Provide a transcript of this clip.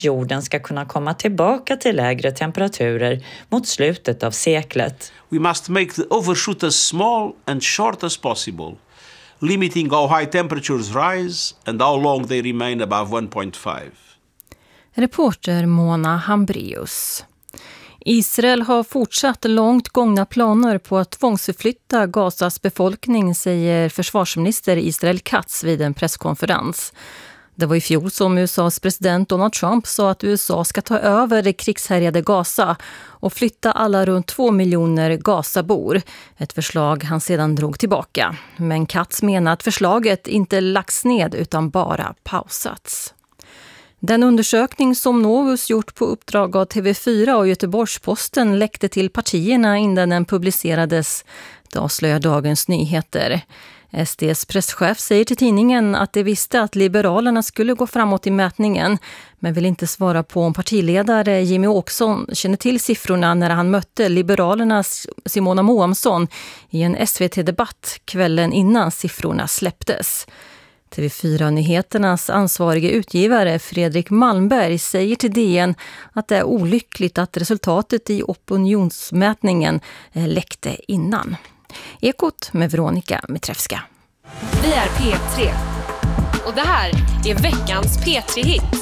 jorden ska kunna komma tillbaka till lägre temperaturer mot slutet av seklet. We must make the overshoot as small and short as possible, limiting how high temperatures rise and how long they remain above 1.5. Reporter Mona Hambrius. Israel har fortsatt långt gångna planer på att tvångsförflytta Gazas befolkning, säger försvarsminister Israel Katz vid en presskonferens. Det var i fjol som USAs president Donald Trump sa att USA ska ta över det krigshärjade Gaza och flytta alla runt 2 miljoner Gazabor. Ett förslag han sedan drog tillbaka. Men Katz menar att förslaget inte lagts ned utan bara pausats. Den undersökning som Novus gjort på uppdrag av TV4 och Göteborgs-Posten läckte till partierna innan den publicerades. Det avslöjar Dagens Nyheter. SDs presschef säger till tidningen att de visste att Liberalerna skulle gå framåt i mätningen, men vill inte svara på om partiledare Jimmy Åkesson känner till siffrorna när han mötte Liberalernas Simona Moamsson i en SVT-debatt kvällen innan siffrorna släpptes. TV4-nyheternas ansvarige utgivare Fredrik Malmberg säger till DN att det är olyckligt att resultatet i opinionsmätningen läckte innan. Ekot med Veronica Mitrevska. Vi är P3 och det här är veckans P3-hit.